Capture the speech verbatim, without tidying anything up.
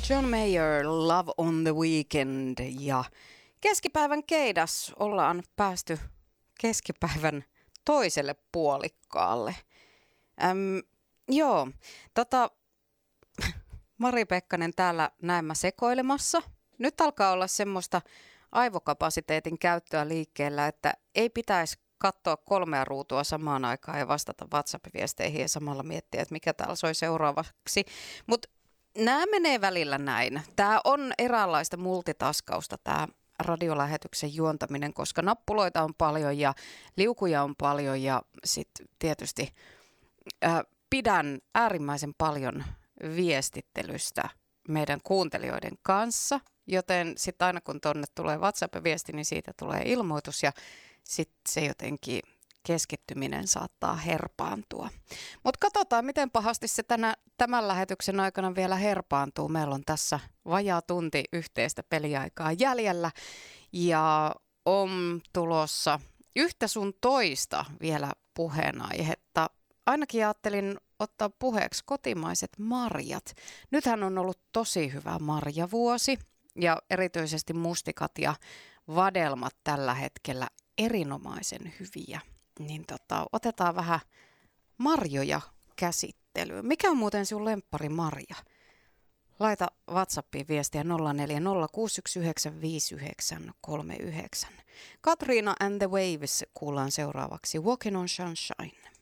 John Mayer, Love on the Weekend, ja keskipäivän keidas ollaan päästy keskipäivän toiselle puolikkaalle. Äm, joo, tota, Mari Pekkanen täällä näemmä sekoilemassa. Nyt alkaa olla semmoista aivokapasiteetin käyttöä liikkeellä, että ei pitäisi katsoa kolmea ruutua samaan aikaan ja vastata WhatsApp-viesteihin ja samalla miettiä, että mikä täällä soi seuraavaksi. Mutta nämä menee välillä näin. Tämä on eräänlaista multitaskausta tämä radiolähetyksen juontaminen, koska nappuloita on paljon ja liukuja on paljon ja sitten tietysti äh, pidän äärimmäisen paljon viestittelystä meidän kuuntelijoiden kanssa, joten sitten aina kun tuonne tulee WhatsApp-viesti, niin siitä tulee ilmoitus ja sitten se jotenkin keskittyminen saattaa herpaantua. Mutta katsotaan, miten pahasti se tänä, tämän lähetyksen aikana vielä herpaantuu. Meillä on tässä vajaa tunti yhteistä peliaikaa jäljellä ja on tulossa yhtä sun toista vielä puheenaihetta. Ainakin ajattelin ottaa puheeksi kotimaiset marjat. Nythän on ollut tosi hyvä marjavuosi ja erityisesti mustikat ja vadelmat tällä hetkellä erinomaisen hyviä. Niin tota, otetaan vähän marjoja käsittelyyn. Mikä on muuten sun lemppari marja? Laita WhatsAppiin viestiä nolla neljä nolla kuusi yksi yhdeksän viisi yhdeksän kolme yhdeksän. Katriina and the Waves kuullaan seuraavaksi Walking on Sunshine.